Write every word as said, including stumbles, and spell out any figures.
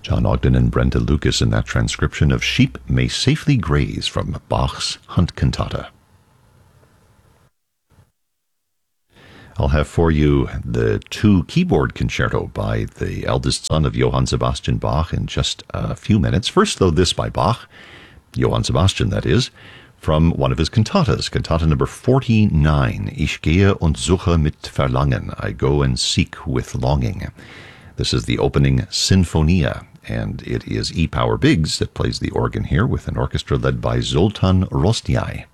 John Ogden and Brenda Lucas in that transcription of Sheep May Safely Graze from Bach's Hunt Cantata. I'll have for you the two keyboard concerto by the eldest son of Johann Sebastian Bach in just a few minutes. First, though, this by Bach, Johann Sebastian, that is, from one of his cantatas, cantata number forty-nine, Ich gehe und suche mit Verlangen, I go and seek with longing. This is the opening Sinfonia, and it is E. Power Biggs that plays the organ here with an orchestra led by Zoltan Rostiai.